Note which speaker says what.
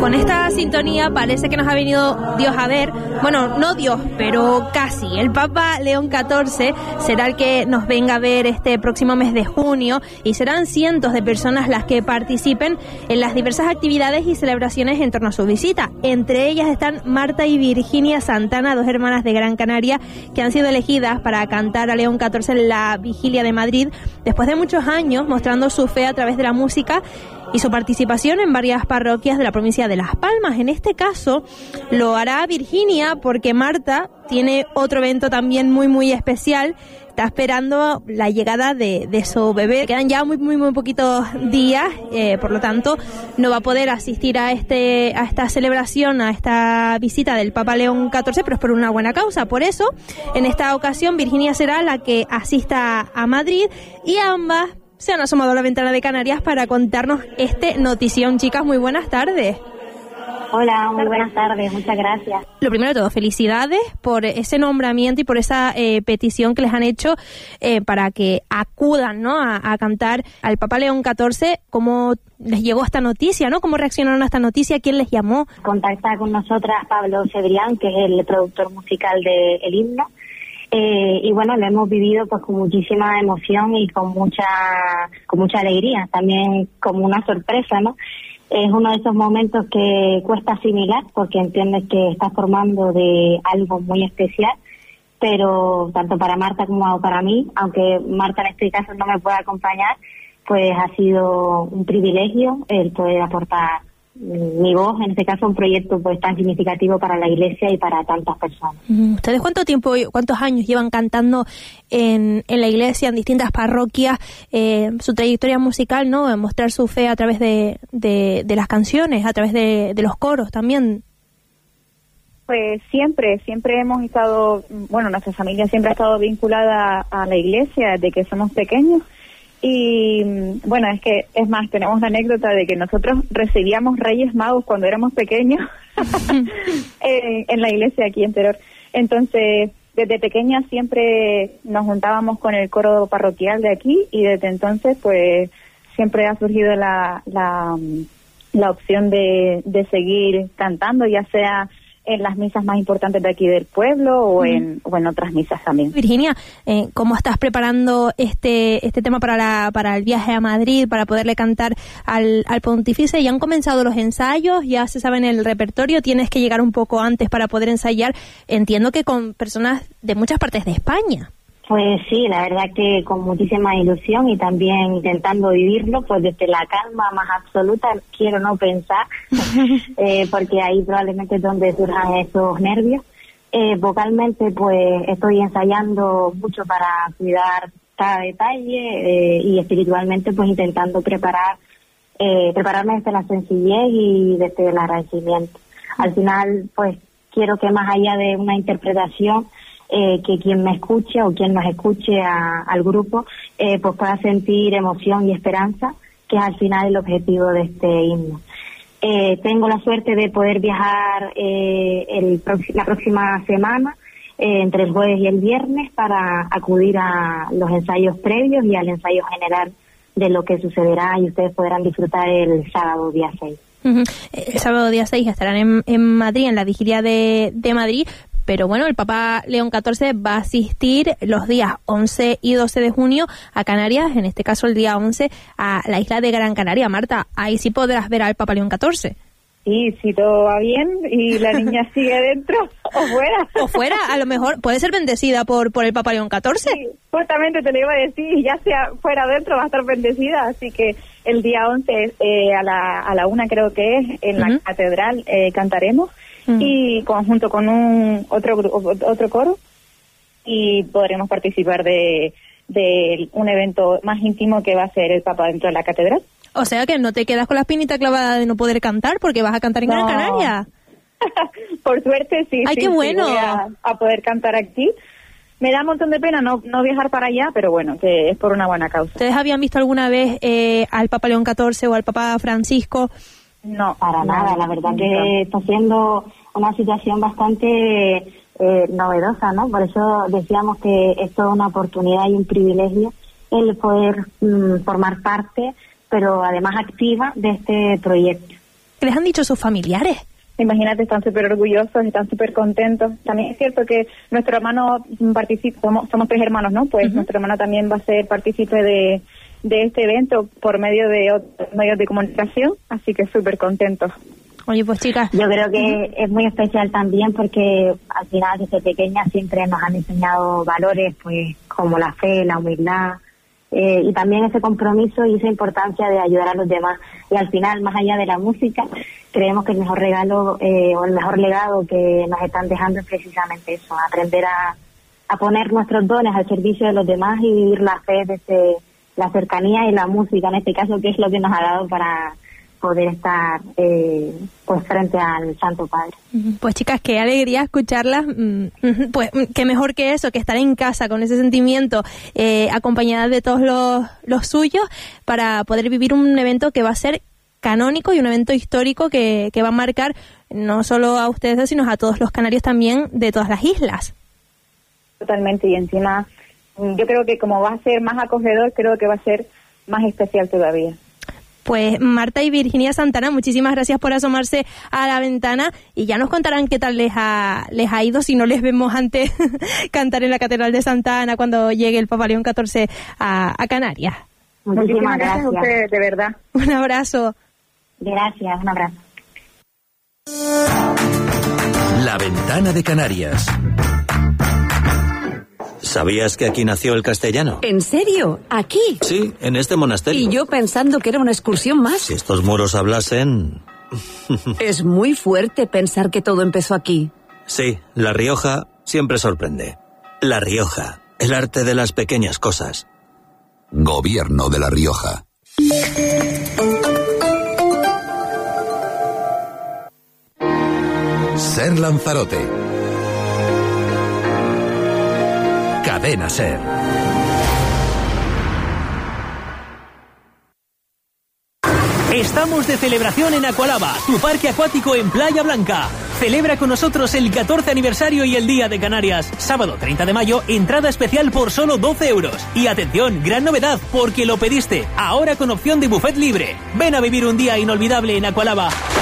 Speaker 1: Con esta sintonía parece que nos ha venido Dios a ver. Bueno, no Dios, pero casi. El Papa León XIV será el que nos venga a ver este próximo mes de junio y serán cientos de personas las que participen en las diversas actividades y celebraciones en torno a su visita. Entre ellas están Marta y Virginia Santana, dos hermanas de Gran Canaria que han sido elegidas para cantar a León XIV en la Vigilia de Madrid después de muchos años mostrando su fe a través de la música y su participación en varias parroquias de la provincia de Las Palmas. En este caso lo hará Virginia porque Marta tiene otro evento también muy especial. Está esperando la llegada de su bebé. Quedan ya muy poquitos días, por lo tanto no va a poder asistir a esta celebración, a esta visita del Papa León XIV, pero es por una buena causa. Por eso, en esta ocasión, Virginia será la que asista a Madrid y ambas se han asomado a la ventana de Canarias para contarnos este notición. Chicas, muy buenas tardes.
Speaker 2: Hola, muy buenas tardes, muchas gracias.
Speaker 1: Lo primero de todo, felicidades por ese nombramiento y por esa petición que les han hecho para que acudan, ¿no?, a cantar al Papa León XIV. ¿Cómo les llegó esta noticia, no? ¿Cómo reaccionaron a esta noticia? ¿Quién les llamó?
Speaker 2: Contacta con nosotras Pablo Cebrián, que es el productor musical del himno. Y bueno, lo hemos vivido pues con muchísima emoción y con mucha alegría, también como una sorpresa, ¿no? Es uno de esos momentos que cuesta asimilar porque entiendes que estás formando de algo muy especial, pero tanto para Marta como para mí, aunque Marta en este caso no me pueda acompañar, pues ha sido un privilegio el poder aportar mi voz, en este caso un proyecto pues tan significativo para la Iglesia y para tantas personas.
Speaker 1: ¿Ustedes cuántos años llevan cantando en la Iglesia, en distintas parroquias? Su trayectoria musical, ¿no?, mostrar su fe a través de las canciones, a través de los coros también.
Speaker 3: Pues siempre hemos estado, bueno, nuestra familia siempre ha estado vinculada a la Iglesia desde que somos pequeños. Y bueno, es más, tenemos la anécdota de que nosotros recibíamos Reyes Magos cuando éramos pequeños en la iglesia aquí en Teror. Entonces, desde pequeña siempre nos juntábamos con el coro parroquial de aquí y desde entonces pues siempre ha surgido la opción de seguir cantando, ya sea en las misas más importantes de aquí del pueblo o en otras misas también.
Speaker 1: Virginia, ¿cómo estás preparando este tema para el viaje a Madrid, para poderle cantar al pontífice? ¿Ya han comenzado los ensayos? ¿Ya se saben el repertorio? ¿Tienes que llegar un poco antes para poder ensayar? Entiendo que con personas de muchas partes de España.
Speaker 2: Pues sí, la verdad que con muchísima ilusión y también intentando vivirlo, pues desde la calma más absoluta, quiero no pensar, porque ahí probablemente es donde surjan esos nervios. Vocalmente, pues estoy ensayando mucho para cuidar cada detalle y espiritualmente, pues intentando prepararme desde la sencillez y desde el agradecimiento. Al final, pues quiero que más allá de una interpretación, que quien me escuche o quien nos escuche al grupo pues pueda sentir emoción y esperanza, que es al final el objetivo de este himno. Tengo la suerte de poder viajar la próxima semana, entre el jueves y el viernes, para acudir a los ensayos previos y al ensayo general de lo que sucederá y ustedes podrán disfrutar el sábado día 6.
Speaker 1: El sábado día 6 estarán en Madrid, en la Vigilia de Madrid. Pero bueno, el Papa León XIV va a asistir los días 11 y 12 de junio a Canarias, en este caso el día 11 a la isla de Gran Canaria. Marta, ahí sí podrás ver al Papa León XIV.
Speaker 3: Sí, si todo va bien y la niña sigue dentro o fuera.
Speaker 1: O fuera, a lo mejor puede ser bendecida por el Papa León XIV.
Speaker 3: Sí, justamente te lo iba a decir, ya sea fuera o dentro va a estar bendecida, así que el día 11 a la 1 creo que es, en la catedral cantaremos. Y junto con otro coro, y podremos participar de un evento más íntimo que va a ser el Papa dentro de la catedral.
Speaker 1: O sea que no te quedas con la espinita clavada de no poder cantar porque vas a cantar en Gran Canaria.
Speaker 3: Por suerte sí.
Speaker 1: ¡Ay,
Speaker 3: sí,
Speaker 1: qué bueno!
Speaker 3: Sí, voy a poder cantar aquí. Me da un montón de pena no viajar para allá, pero bueno, que es por una buena causa.
Speaker 1: ¿Ustedes habían visto alguna vez al Papa León XIV o al Papa Francisco?
Speaker 2: No, para nada. La verdad que está siendo una situación bastante novedosa, ¿no? Por eso decíamos que es toda una oportunidad y un privilegio el poder formar parte, pero además activa, de este proyecto.
Speaker 1: les han dicho sus familiares?
Speaker 3: Imagínate, están súper orgullosos, están súper contentos. También es cierto que nuestro hermano participa, somos 3 hermanos, ¿no? Pues nuestro hermano también va a ser partícipe de este evento por medio de otros medios de comunicación, así que súper contentos.
Speaker 1: Oye, pues chicas,
Speaker 2: yo creo que es muy especial también porque al final desde pequeña siempre nos han enseñado valores pues como la fe, la humildad, y también ese compromiso y esa importancia de ayudar a los demás. Y al final, más allá de la música, creemos que el mejor regalo o el mejor legado que nos están dejando es precisamente eso, aprender a poner nuestros dones al servicio de los demás y vivir la fe desde la cercanía y la música, en este caso, que es lo que nos ha dado para poder estar pues frente al Santo Padre.
Speaker 1: Pues chicas, qué alegría escucharlas, pues qué mejor que eso, que estar en casa con ese sentimiento, acompañadas de todos los suyos, para poder vivir un evento que va a ser canónico y un evento histórico que va a marcar no solo a ustedes, sino a todos los canarios también de todas las islas.
Speaker 3: Totalmente, y encima yo creo que como va a ser más acogedor, creo que va a ser más especial todavía.
Speaker 1: Pues Marta y Virginia Santana, muchísimas gracias por asomarse a la ventana y ya nos contarán qué tal les ha ido si no les vemos antes cantar en la Catedral de Santa Ana cuando llegue el Papa León XIV a Canarias.
Speaker 3: Muchísimas gracias a ustedes, de verdad.
Speaker 1: Un abrazo.
Speaker 2: Gracias, un abrazo.
Speaker 4: La Ventana de Canarias. ¿Sabías que aquí nació el castellano?
Speaker 5: ¿En serio? ¿Aquí?
Speaker 4: Sí, en este monasterio.
Speaker 5: Y yo pensando que era una excursión más.
Speaker 4: Si estos muros hablasen...
Speaker 5: Es muy fuerte pensar que todo empezó aquí.
Speaker 4: Sí, La Rioja siempre sorprende. La Rioja, el arte de las pequeñas cosas.
Speaker 6: Gobierno de La Rioja. Ser Lanzarote. Cadena Ser.
Speaker 7: Estamos de celebración en Aqualaba, tu parque acuático en Playa Blanca. Celebra con nosotros el 14 aniversario y el Día de Canarias. Sábado 30 de mayo, entrada especial por solo 12 euros. Y atención, gran novedad, porque lo pediste. Ahora con opción de buffet libre. Ven a vivir un día inolvidable en Aqualaba.